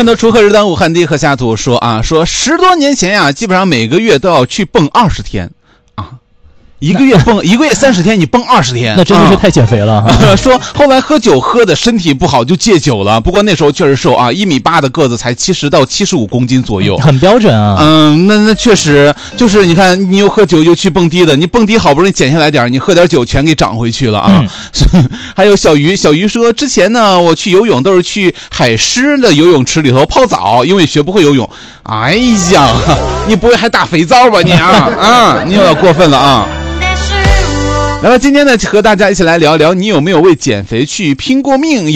看到锄禾日当午，汗滴禾下土说10多年前呀，基本上每个月都要去蹦20天啊。一个月30天，你蹦20天， 那真的是太减肥了。 说后来喝酒喝的身体不好就戒酒了，不过那时候确实瘦啊，1.8米的个子才70到75公斤左右， 很标准啊。 那确实就是你看，你又喝酒又去蹦迪的，你蹦迪好不容易减下来点，你喝点酒全给长回去了啊。还有小鱼说，之前呢我去游泳都是去海狮的游泳池里头泡澡，因为学不会游泳。哎呀，你不会还打肥皂吧你你有点过分了啊。来吧，今天呢和大家一起来聊聊，你有没有为减肥去拼过命？